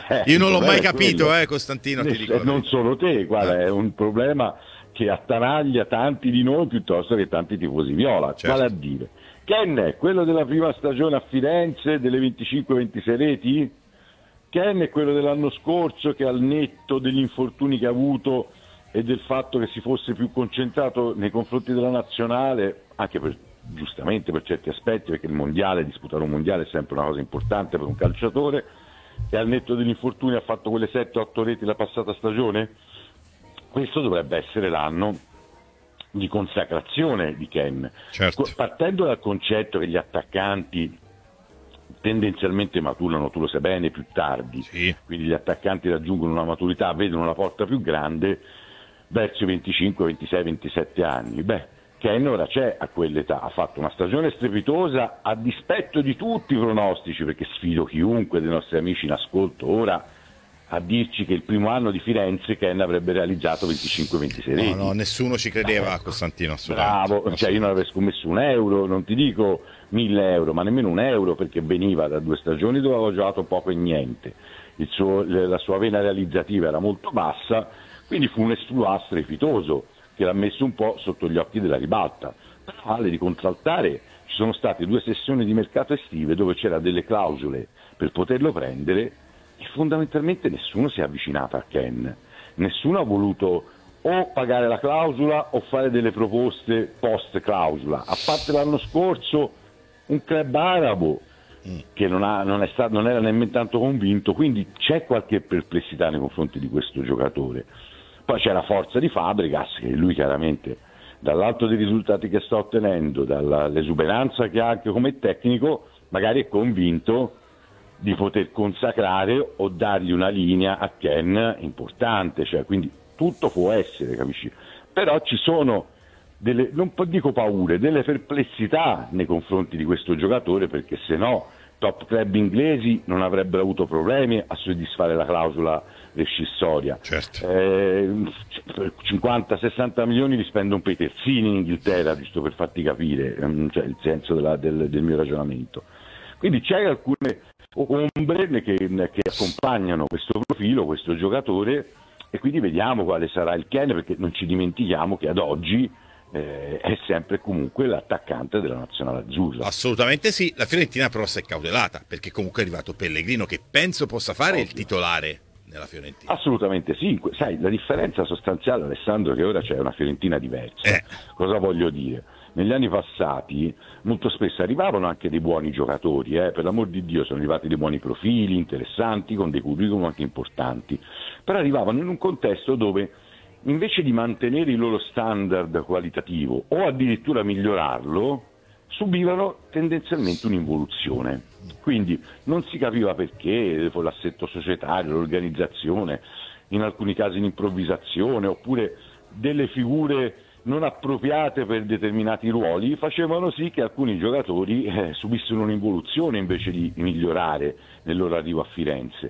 Io non l'ho mai è capito, quello. Costantino, ti dico la Non verità. solo te, guarda, è un problema che attanaglia tanti di noi piuttosto che tanti tifosi viola. Vale a Certo. dire, Ken è quello della prima stagione a Firenze, delle 25-26 reti? Ken è quello dell'anno scorso che al netto degli infortuni che ha avuto e del fatto che si fosse più concentrato nei confronti della nazionale, anche giustamente per certi aspetti, perché disputare un mondiale è sempre una cosa importante per un calciatore, e al netto degli infortuni ha fatto quelle 7-8 reti la passata stagione? Questo dovrebbe essere l'anno di consacrazione di Ken, Certo. partendo dal concetto che gli attaccanti tendenzialmente maturano, tu lo sai bene, più tardi, Sì. quindi gli attaccanti raggiungono una maturità, vedono una porta più grande verso i 25, 26, 27 anni. Beh, Ken ora c'è a quell'età, ha fatto una stagione strepitosa a dispetto di tutti i pronostici, perché sfido chiunque dei nostri amici in ascolto ora a dirci che il primo anno di Firenze Ken avrebbe realizzato 25-26 No, no, reti. nessuno ci credeva a Ecco, Costantino, assolutamente. bravo, cioè io non avrei scommesso un euro, non ti dico 1000 euro, ma nemmeno un euro, perché veniva da 2 stagioni dove avevo giocato poco e niente. La sua vena realizzativa era molto bassa, quindi fu un esploit strepitoso che l'ha messo un po' sotto gli occhi della ribalta. Però vale di contraltare, ci sono state 2 sessioni di mercato estive dove c'era delle clausole per poterlo prendere e fondamentalmente nessuno si è avvicinato a Ken, nessuno ha voluto o pagare la clausola o fare delle proposte post clausola, a parte l'anno scorso un club arabo che non era nemmeno tanto convinto, quindi c'è qualche perplessità nei confronti di questo giocatore. Poi c'è la forza di Fabregas, che lui chiaramente dall'alto dei risultati che sta ottenendo, dall'esuberanza che ha anche come tecnico, magari è convinto di poter consacrare o dargli una linea a Ken importante, cioè, quindi tutto può essere, capisci? Però ci sono delle, non dico paure, delle perplessità nei confronti di questo giocatore, perché se no top club inglesi non avrebbero avuto problemi a soddisfare la clausola rescissoria. Certo. 50-60 milioni li spende un Petersini in Inghilterra, giusto per farti capire, cioè il senso del mio ragionamento. Quindi c'è alcune ombre che accompagnano questo profilo, questo giocatore, e quindi vediamo quale sarà il Ken, perché non ci dimentichiamo che ad oggi è sempre comunque l'attaccante della nazionale azzurra. Assolutamente sì, la Fiorentina però si è cautelata, perché comunque è arrivato Pellegrino che penso possa fare il Ovvio. titolare nella Fiorentina. Assolutamente sì, sai, la differenza sostanziale, Alessandro, è che ora c'è una Fiorentina diversa. Eh. Cosa voglio dire? Negli anni passati molto spesso arrivavano anche dei buoni giocatori, per l'amor di Dio sono arrivati dei buoni profili, interessanti, con dei curriculum anche importanti, però arrivavano in un contesto dove invece di mantenere il loro standard qualitativo o addirittura migliorarlo, subivano tendenzialmente un'involuzione. Quindi non si capiva perché, l'assetto societario, l'organizzazione, in alcuni casi l'improvvisazione, oppure delle figure non appropriate per determinati ruoli, facevano sì che alcuni giocatori subissero un'involuzione invece di migliorare nel loro arrivo a Firenze.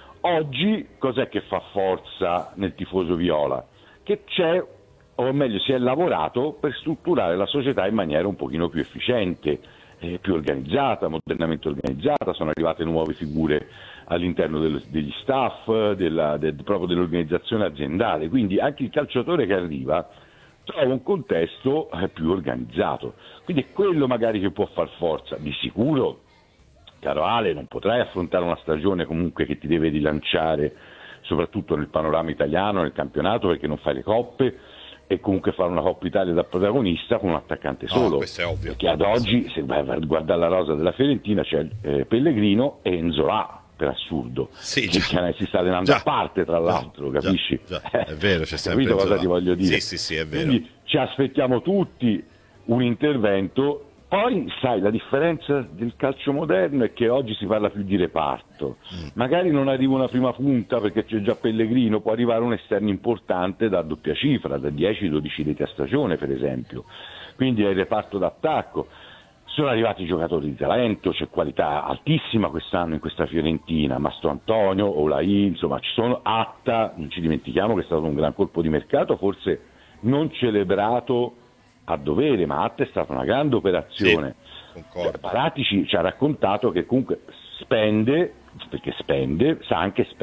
Oggi cos'è che fa forza nel tifoso viola? Che c'è, o meglio si è lavorato per strutturare la società in maniera un pochino più efficiente, più organizzata, modernamente organizzata, sono arrivate nuove figure all'interno degli staff, proprio dell'organizzazione aziendale, quindi anche il calciatore che arriva trova un contesto più organizzato, quindi è quello magari che può far forza. Di sicuro, caro Ale, non potrai affrontare una stagione comunque che ti deve rilanciare soprattutto nel panorama italiano, nel campionato, perché non fai le coppe, e comunque fare una Coppa Italia da protagonista con un attaccante No, solo, questo è ovvio. perché ad oggi, se vai a guardare la rosa della Fiorentina, c'è Pellegrino e Enzola, per assurdo, Sì, che già. si sta allenando Già. a parte, tra l'altro, Già, capisci? già. È vero, c'è sempre Capito cosa Enzola. ti voglio dire? Sì, sì, sì, è vero. Quindi ci aspettiamo tutti un intervento. Poi, sai, la differenza del calcio moderno è che oggi si parla più di reparto. Magari non arriva una prima punta perché c'è già Pellegrino, può arrivare un esterno importante da doppia cifra, da 10-12 reti a stagione, per esempio. Quindi è il reparto d'attacco. Sono arrivati i giocatori di talento, c'è qualità altissima quest'anno in questa Fiorentina, Mastro Antonio, Olai, insomma ci sono. Atta, non ci dimentichiamo che è stato un gran colpo di mercato, forse non celebrato a dovere, ma Atta è stata una grande operazione. Sì, concordo. Paratici ci ha raccontato che comunque spende, perché spende, sa anche spendere